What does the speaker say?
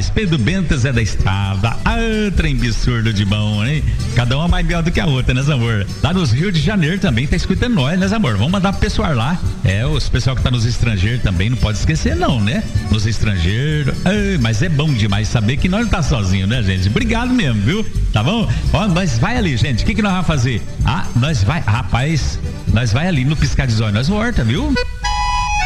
demais. Pedro Bento é da estrada. Ah, trem absurdo de bom, hein? Cada uma mais bela do que a outra, né, amor? Lá nos Rio de Janeiro também tá escutando nós, né, amor? Vamos mandar pro pessoal lá. Os pessoal que tá nos estrangeiros também, não pode esquecer não, né? Nos estrangeiros. Mas é bom demais saber que nós não tá sozinho, né, gente? Obrigado mesmo, viu? Tá bom? Ó, nós vai ali, gente. O que nós vamos fazer? Nós vai ali no piscar de zóio, nós volta, viu?